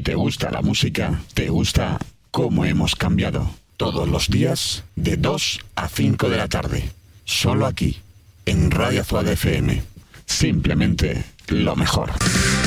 te gusta la música, te gusta cómo hemos cambiado. Todos los días de 2 a 5 de la tarde. Solo aquí, en Radio Azuad FM. Simplemente lo mejor.